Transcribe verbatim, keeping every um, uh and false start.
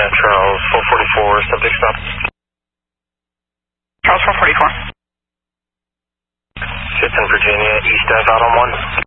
Charles four forty-four, subject stop. Charles four forty-four. Fifth and Virginia, east of out on one.